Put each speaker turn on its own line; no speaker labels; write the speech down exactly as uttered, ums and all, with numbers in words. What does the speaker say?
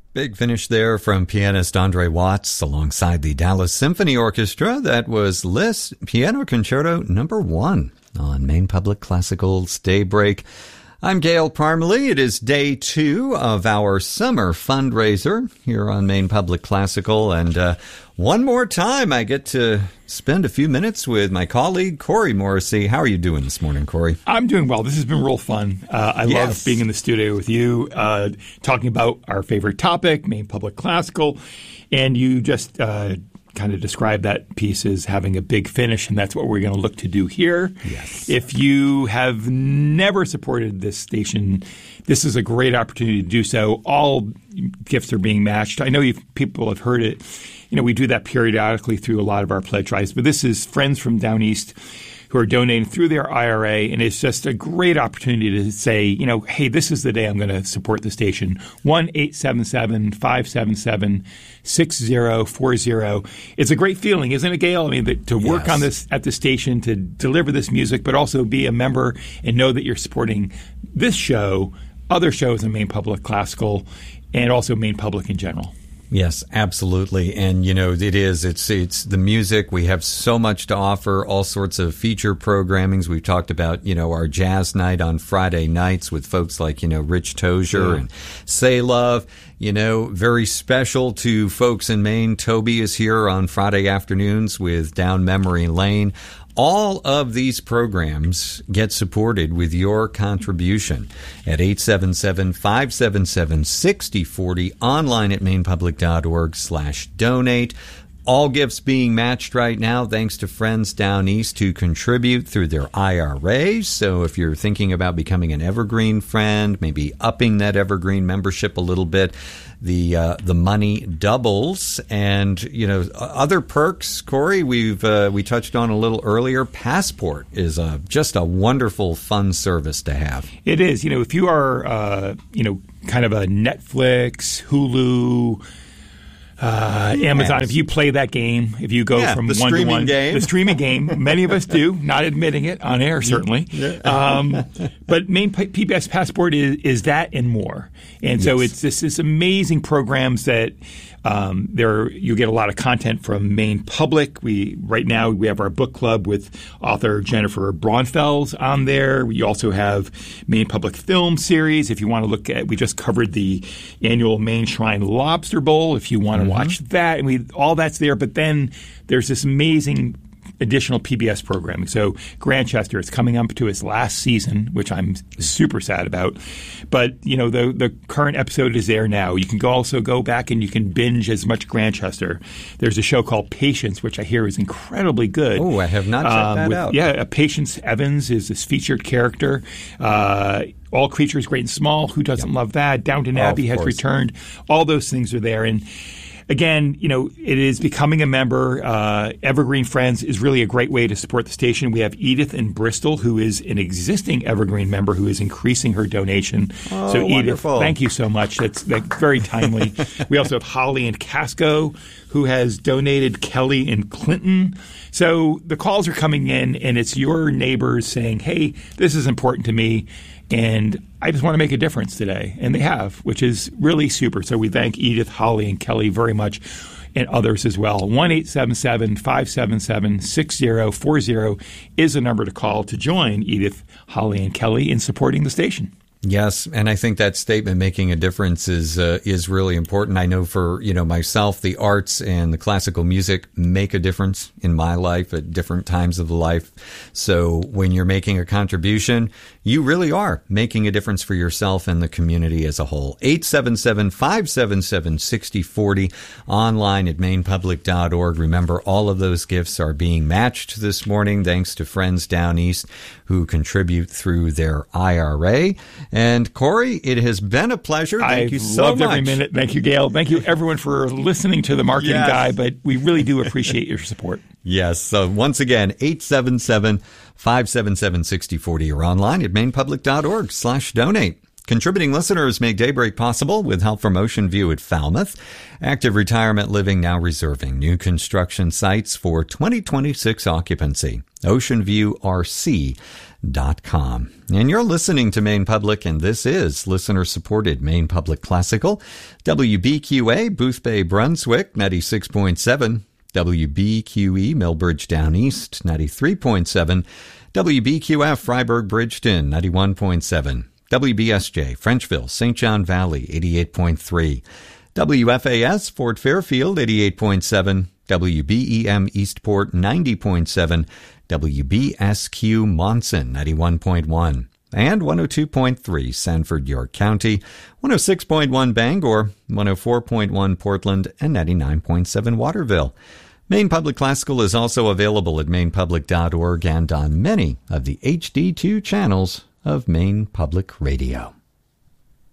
Big finish there from pianist Andre Watts alongside the Dallas Symphony Orchestra. That was Liszt Piano Concerto number one on Maine Public Classical's Daybreak. I'm Gail Parmalee. It is day two of our summer fundraiser here on Maine Public Classical. And uh, one more time, I get to spend a few minutes with my colleague, Corey Morrissey. How are you doing this morning, Corey?
I'm doing well. This has been real fun. Uh, I yes. love being in the studio with you, uh, talking about our favorite topic, Maine Public Classical. And you just uh, kind of described that piece as having a big finish, and that's what we're going to look to do here.
Yes.
If you have never supported this station, this is a great opportunity to do so. All gifts are being matched. I know you've, people have heard it. You know, we do that periodically through a lot of our pledge drives, but this is friends from down east who are donating through their I R A, and it's just a great opportunity to say, you know, hey, this is the day I'm going to support the station. one eight seven seven, five seven seven, six zero four zero. It's a great feeling, isn't it, Gail? I mean, the, to work
yes.
on this at the station, to deliver this music, but also be a member and know that you're supporting this show, other shows in Maine Public Classical, and also Maine Public in general.
Yes, absolutely. And, you know, it is. It's it's the music. We have so much to offer, all sorts of feature programmings. We've talked about, you know, our jazz night on Friday nights with folks like, you know, Rich Tozier yeah. and Say Love. You know, very special to folks in Maine. Toby is here on Friday afternoons with Down Memory Lane. All of these programs get supported with your contribution at eight seven seven, five seven seven, six zero four zero, online at mainepublic.org slash donate. All gifts being matched right now thanks to friends down east who contribute through their I R As. So if you're thinking about becoming an Evergreen friend, maybe upping that Evergreen membership a little bit, the uh, the money doubles. And, you know, other perks, Corey, we've uh, we touched on a little earlier. Passport is a, just a wonderful, fun service to have.
It is. You know, if you are, uh, you know, kind of a Netflix, Hulu, Uh, Amazon,
yes.
if you play that game, if you go
yeah,
from
the
one to one,
game.
the streaming game, many of us do, not admitting it on air, certainly.
Yeah.
Um, but Maine P B S Passport is, is that and more. And so
yes.
it's this, this amazing programs that um, there you get a lot of content from Maine Public. We right now we have our book club with author Jennifer Braunfels on there. We also have Maine Public Film Series. If you want to look at, we just covered the annual Maine Shrine Lobster Bowl. If you want to watch that, and we all that's there. But then there's this amazing additional P B S programming. So Grantchester is coming up to its last season, which I'm super sad about. But you know the the current episode is there now. You can go also go back and you can binge as much Grantchester. There's a show called Patience, which I hear is incredibly good.
Oh, I have not checked
um,
that
with,
out.
Yeah, Patience Evans is this featured character. Uh, All Creatures Great and Small. Who doesn't yep. love that? Downton
oh,
Abbey has
course.
returned. All those things are there. And again, you know, it is becoming a member. Uh, Evergreen Friends is really a great way to support the station. We have Edith in Bristol, who is an existing Evergreen member who is increasing her donation.
Oh,
so, Edith,
wonderful.
thank you so much. That's, that's very timely. We also have Holly in Casco, who has donated, Kelly in Clinton. So the calls are coming in, and it's your neighbors saying, hey, this is important to me, and I just want to make a difference today. And they have, which is really super. So we thank Edith, Holly, and Kelly very much, and others as well. one eight seven seven, five seven seven, six zero four zero is the number to call to join Edith, Holly, and Kelly in supporting the station.
Yes, and I think that statement, making a difference, is uh, is really important. I know for, you know, myself, the arts and the classical music make a difference in my life at different times of life. So when you're making a contribution, you really are making a difference for yourself and the community as a whole. eight seven seven, five seven seven, six zero four zero, online at maine public dot org. Remember, all of those gifts are being matched this morning thanks to friends down east who contribute through their I R A. And Corey, it has been a pleasure. Thank
I've
you so
loved
much.
Every minute. Thank you, Gail. Thank you, everyone, for listening to the marketing
yes.
guy. But we really do appreciate your support.
Yes. So once again, eight seven seven, five seven seven, six zero four zero or online at mainepublic.org slash donate. Contributing listeners make Daybreak possible with help from Ocean View at Falmouth. Active Retirement Living now reserving new construction sites for twenty twenty-six occupancy. ocean view r c dot com. And you're listening to Maine Public, and this is listener-supported Maine Public Classical. W B Q A, Booth Bay, Brunswick, ninety-six point seven. W B Q E, Millbridge Down East, ninety-three point seven. W B Q F, Freiburg, Bridgeton, ninety-one point seven. W B S J, Frenchville, Saint John Valley, eighty-eight point three. W F A S, Fort Fairfield, eighty-eight point seven. W B E M, Eastport, ninety point seven. W B S Q, Monson, ninety-one point one. And one oh two point three, Sanford, York County, one oh six point one, Bangor, one oh four point one, Portland, and ninety-nine point seven, Waterville. Maine Public Classical is also available at maine public dot org and on many of the H D two channels of Maine Public Radio.